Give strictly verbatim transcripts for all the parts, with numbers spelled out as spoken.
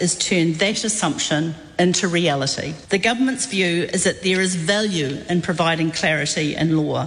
is turn that assumption into reality. The government's view is that there is value in providing clarity in law.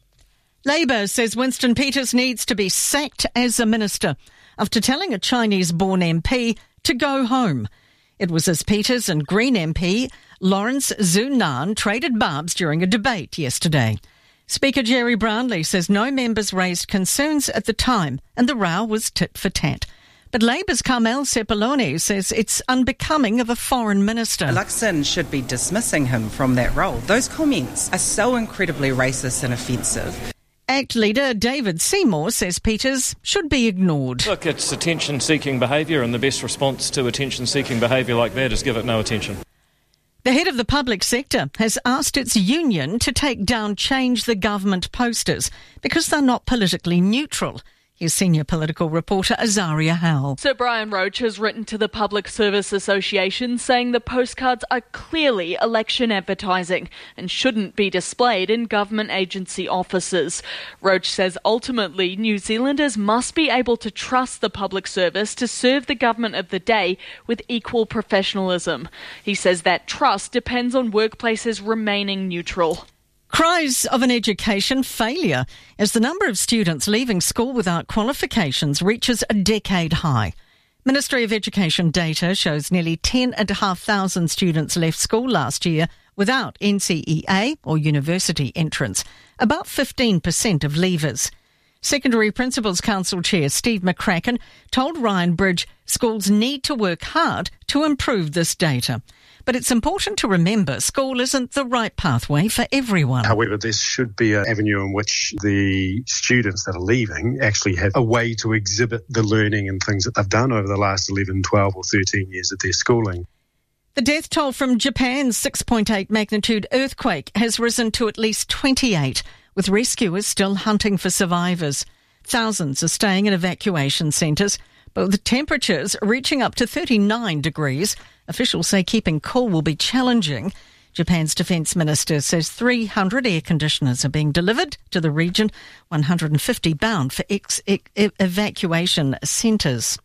Labour says Winston Peters needs to be sacked as a minister after telling a Chinese-born M P to go home. It was as Peters and Green M P Lawrence Zhu Nan traded barbs during a debate yesterday. Speaker Jerry Brownlee says no members raised concerns at the time and the row was tit for tat. But Labour's Carmel Sepuloni says it's unbecoming of a foreign minister. Luxon should be dismissing him from that role. Those comments are so incredibly racist and offensive. ACT leader David Seymour says Peters should be ignored. Look, it's attention-seeking behaviour, and the best response to attention-seeking behaviour like that is give it no attention. The head of the public sector has asked its union to take down Change the Government posters because they're not politically neutral. Here's senior political reporter Azaria Howell. Sir Brian Roach has written to the Public Service Association saying the postcards are clearly election advertising and shouldn't be displayed in government agency offices. Roach says ultimately New Zealanders must be able to trust the public service to serve the government of the day with equal professionalism. He says that trust depends on workplaces remaining neutral. Cries of an education failure as the number of students leaving school without qualifications reaches a decade high. Ministry of Education data shows nearly ten thousand five hundred students left school last year without N C E A or university entrance, about fifteen percent of leavers. Secondary Principals Council Chair Steve McCracken told Ryan Bridge schools need to work hard to improve this data. But it's important to remember school isn't the right pathway for everyone. However, this should be an avenue in which the students that are leaving actually have a way to exhibit the learning and things that they've done over the last eleven, twelve or thirteen years of their schooling. The death toll from Japan's six point eight magnitude earthquake has risen to at least twenty-eight, with rescuers still hunting for survivors. Thousands are staying in evacuation centres, but with temperatures reaching up to thirty-nine degrees, officials say keeping cool will be challenging. Japan's defence minister says three hundred air conditioners are being delivered to the region, one hundred fifty bound for ex- ex- evacuation centres.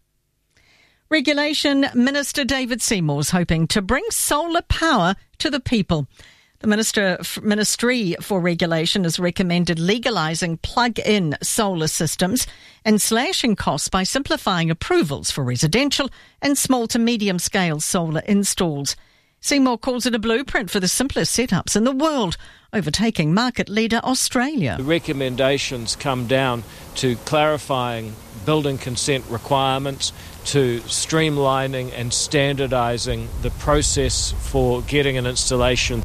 Regulation Minister David Seymour is hoping to bring solar power to the people. The Minister, Ministry for Regulation has recommended legalising plug-in solar systems and slashing costs by simplifying approvals for residential and small to medium-scale solar installs. Seymour calls it a blueprint for the simplest setups in the world, overtaking market leader Australia. The recommendations come down to clarifying building consent requirements, to streamlining and standardising the process for getting an installation.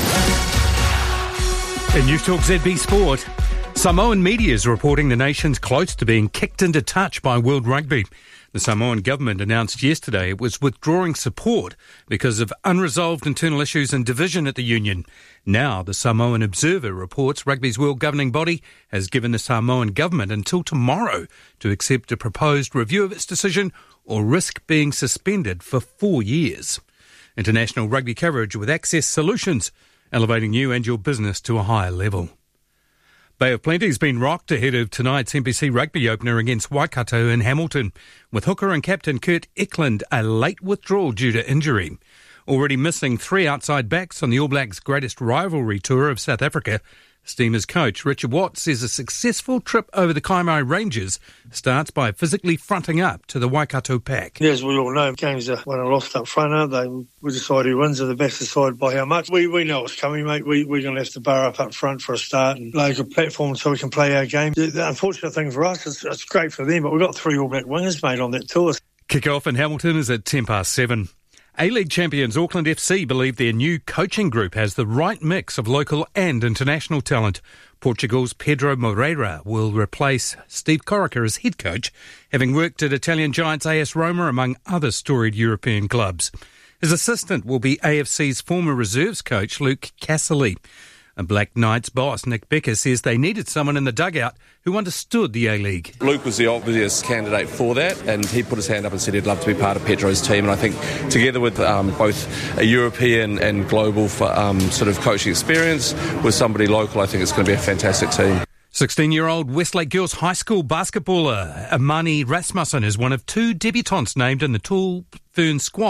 In News Talk Z B Sport, Samoan media is reporting the nation's close to being kicked into touch by World Rugby. The Samoan government announced yesterday it was withdrawing support because of unresolved internal issues and division at the union. Now, the Samoan Observer reports rugby's world governing body has given the Samoan government until tomorrow to accept a proposed review of its decision or risk being suspended for four years. International rugby coverage with Access Solutions, elevating you and your business to a higher level. Bay of Plenty has been rocked ahead of tonight's N P C rugby opener against Waikato in Hamilton, with hooker and captain Kurt Eklund a late withdrawal due to injury. Already missing three outside backs on the All Blacks' greatest rivalry tour of South Africa, Steamers coach Richard Watts says a successful trip over the Kaimai Ranges starts by physically fronting up to the Waikato pack. As we all know, games are won and lost up front, aren't they? We decide who wins, and the best decide by how much. We we know what's coming, mate. We, we're going to have to bar up up front for a start and lay a good platform so we can play our game. The, the unfortunate thing for us, it's, it's great for them, but we've got three All Black wingers, mate, on that tour. Kick-off in Hamilton is at ten past seven. A-League champions Auckland F C believe their new coaching group has the right mix of local and international talent. Portugal's Pedro Moreira will replace Steve Corica as head coach, having worked at Italian giants A S Roma among other storied European clubs. His assistant will be A F C's former reserves coach Luke Casserly. And Black Knights boss Nick Becker says they needed someone in the dugout who understood the A-League. Luke was the obvious candidate for that, and he put his hand up and said he'd love to be part of Pedro's team. And I think together with um, both a European and global um, sort of coaching experience with somebody local, I think it's going to be a fantastic team. sixteen-year-old Westlake Girls High School basketballer Amani Rasmussen is one of two debutantes named in the Tall Fern squad